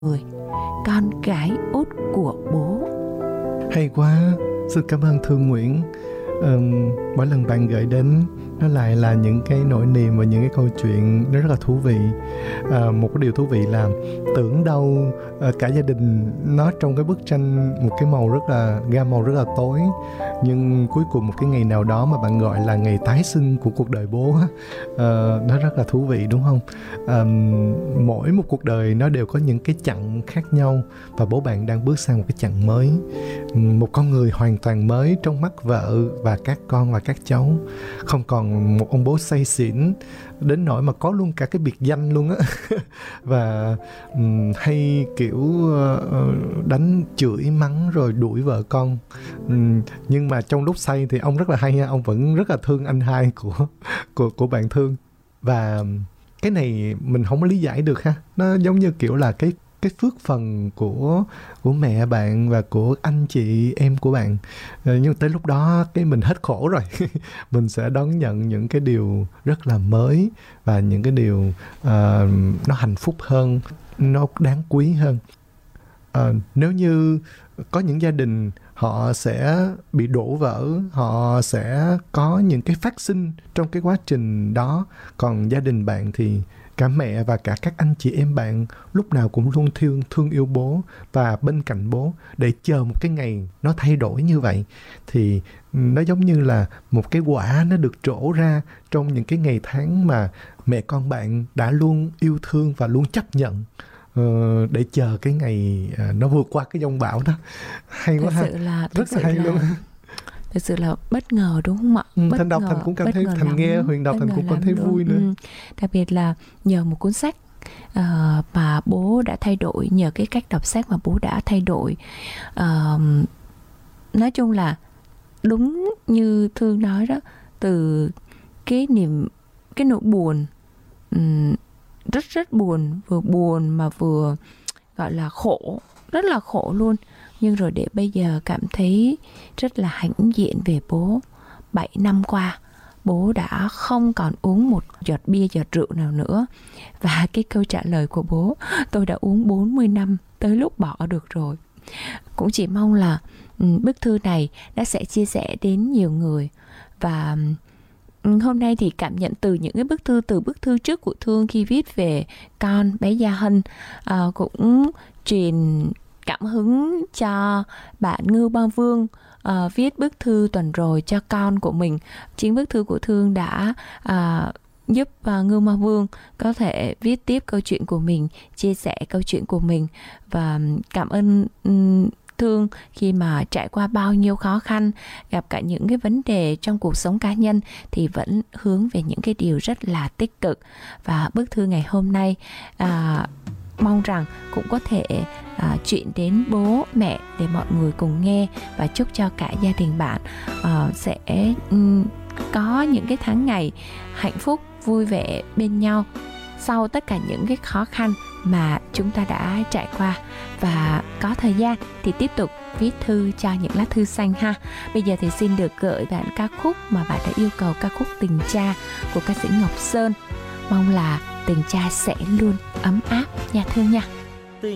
người, con gái út của bố. Hay quá, xin cảm ơn Thương Nguyễn. Mỗi lần bạn gửi đến nó lại là những cái nỗi niềm và những cái câu chuyện nó rất là thú vị. Một cái điều thú vị là tưởng đâu cả gia đình nó trong cái bức tranh một cái màu rất là gam màu rất là tối, nhưng cuối cùng một cái ngày nào đó mà bạn gọi là ngày tái sinh của cuộc đời bố á, nó rất là thú vị đúng không? Mỗi một cuộc đời nó đều có những cái chặng khác nhau, và bố bạn đang bước sang một cái chặng mới, một con người hoàn toàn mới trong mắt vợ và các con và các cháu. Không còn một ông bố say xỉn đến nỗi mà có luôn cả cái biệt danh luôn á và hay kiểu đánh chửi mắng rồi đuổi vợ con. Nhưng mà trong lúc say thì ông rất là hay ha, ông vẫn rất là thương anh hai của bạn Thương. Và cái này mình không có lý giải được ha, nó giống như kiểu là cái phước phần của mẹ bạn và của anh chị em của bạn. Nhưng tới lúc đó cái mình hết khổ rồi mình sẽ đón nhận những cái điều rất là mới và những cái điều nó hạnh phúc hơn, nó đáng quý hơn. Nếu như có những gia đình họ sẽ bị đổ vỡ, họ sẽ có những cái phát sinh trong cái quá trình đó, còn gia đình bạn thì cả mẹ và cả các anh chị em bạn lúc nào cũng luôn thương yêu bố và bên cạnh bố để chờ một cái ngày nó thay đổi như vậy. Thì nó giống như là một cái quả nó được trổ ra trong những cái ngày tháng mà mẹ con bạn đã luôn yêu thương và luôn chấp nhận, để chờ cái ngày nó vượt qua cái giông bão đó. Hay quá ha, rất là hay luôn. Thực sự là bất ngờ đúng không ạ? Thành đọc Thành cũng cảm thấy, Thành nghe Huyền đọc Thành cũng cảm thấy vui nữa. Đặc biệt là nhờ một cuốn sách mà bố đã thay đổi, nhờ cái cách đọc sách mà bố đã thay đổi. Nói chung là đúng như Thương nói đó, từ cái nỗi buồn, rất buồn mà vừa gọi là khổ, rất là khổ luôn. Nhưng rồi để bây giờ cảm thấy rất là hãnh diện về bố. 7 năm qua, bố đã không còn uống một giọt bia, giọt rượu nào nữa. Và cái câu trả lời của bố: tôi đã uống 40 năm, tới lúc bỏ được rồi. Cũng chỉ mong là bức thư này đã sẽ chia sẻ đến nhiều người. Và hôm nay thì cảm nhận từ những cái bức thư, từ bức thư trước của Thương khi viết về con bé Gia Hân, cũng truyền cảm hứng cho bạn Ngưu Ba Vương viết bức thư tuần rồi cho con của mình. Chính bức thư của Thương đã giúp Ngưu Ma Vương có thể viết tiếp câu chuyện của mình, chia sẻ câu chuyện của mình. Và cảm ơn Thương khi mà trải qua bao nhiêu khó khăn, gặp cả những cái vấn đề trong cuộc sống cá nhân thì vẫn hướng về những cái điều rất là tích cực. Và bức thư ngày hôm nay mong rằng cũng có thể chuyện đến bố mẹ để mọi người cùng nghe, và chúc cho cả gia đình bạn sẽ có những cái tháng ngày hạnh phúc vui vẻ bên nhau sau tất cả những cái khó khăn mà chúng ta đã trải qua. Và có thời gian thì tiếp tục viết thư cho những lá thư xanh ha. Bây giờ thì xin được gửi bạn ca khúc mà bạn đã yêu cầu, ca khúc Tình Cha của ca sĩ Ngọc Sơn. Mong là tình cha sẽ luôn ấm áp nha Thương nha.